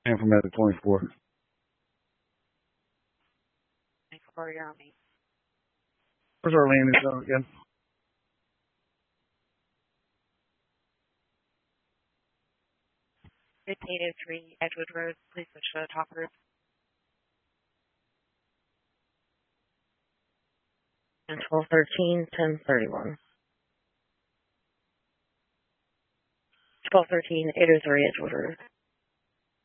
And from at the 24. 24, you're on me. Where's our landing zone again? It's 803 Edgewood Road. Please switch to the top route. And 1213, 1031. 1213, 803 Edgewood Road.